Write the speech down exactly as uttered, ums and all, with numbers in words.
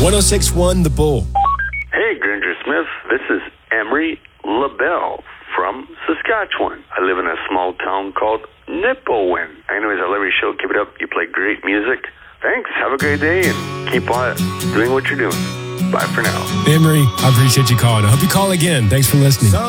one oh six point one The Bull. Hey, Granger Smith. This is Emery LaBelle from Saskatchewan. I live in a small town called Nipawin. Anyways, I love your show. Keep it up. You play great music. Thanks. Have a great day and keep on doing what you're doing. Bye for now. Emery, I appreciate you calling. I hope you call again. Thanks for listening.